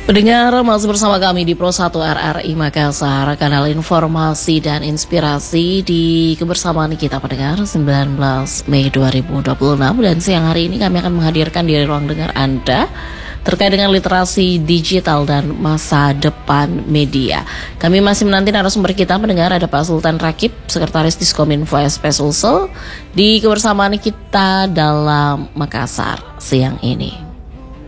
Pendengar, masih bersama kami di Pro 1 RRI Makassar, kanal informasi dan inspirasi di kebersamaan kita pendengar 19 Mei 2026. Dan siang hari ini kami akan menghadirkan di ruang dengar Anda terkait dengan literasi digital dan masa depan media. Kami masih menanti narasumber kita pendengar, ada Pak Sultan Rakib, Sekretaris Diskominfo SP Sulsel, di kebersamaan kita dalam Makassar siang ini.